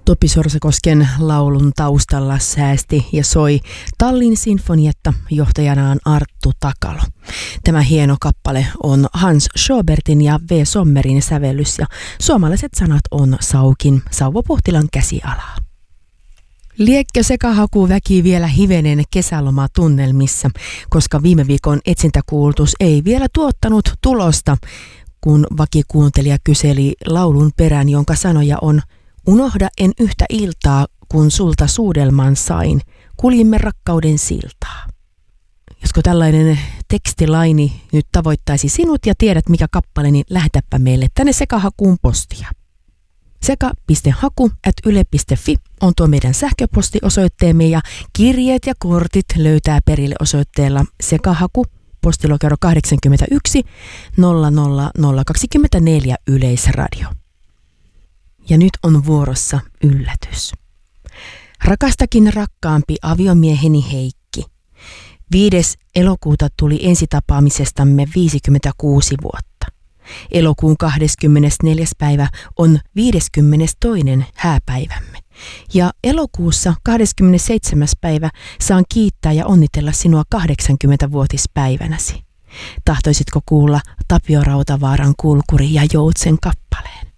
Topi Sorsakosken laulun taustalla säästi ja soi Tallin sinfonietta, johtajana on Arttu Takalo. Tämä hieno kappale on Hans Schobertin ja V. Sommerin sävellys ja suomalaiset sanat on Saukin Sauvo Puhtilan käsialaa. Liekkö sekahaku väki vielä hivenen kesälomatunnelmissa, koska viime viikon etsintäkuulutus ei vielä tuottanut tulosta, kun vakikuuntelija kyseli laulun perään, jonka sanoja on: unohda en yhtä iltaa, kun sulta suudelman sain, kuljimme rakkauden siltaa. Josko tällainen tekstilaini nyt tavoittaisi sinut ja tiedät mikä kappale, niin lähetäpä meille tänne sekahakuun postia. seka.haku@yle.fi on tuo meidän sähköpostiosoitteemme ja kirjeet ja kortit löytää perille osoitteella sekahaku, postilokero 81 00024 Yleisradio. Ja nyt on vuorossa yllätys. Rakastakin rakkaampi aviomieheni Heikki. 5. elokuuta tuli ensitapaamisestamme 56 vuotta. Elokuun 24. päivä on 52. hääpäivämme. Ja elokuussa 27. päivä saan kiittää ja onnitella sinua 80-vuotispäivänäsi. Tahtoisitko kuulla Tapio Rautavaaran Kulkuri ja Joutsen kappaleen?